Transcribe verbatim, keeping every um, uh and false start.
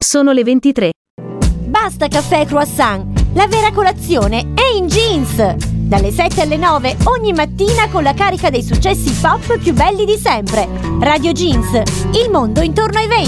Sono le ventitré. Basta caffè e croissant, la vera colazione è in Jeans! Dalle sette alle nove ogni mattina con la carica dei successi pop più belli di sempre. Radio Jeans, il mondo intorno ai venti.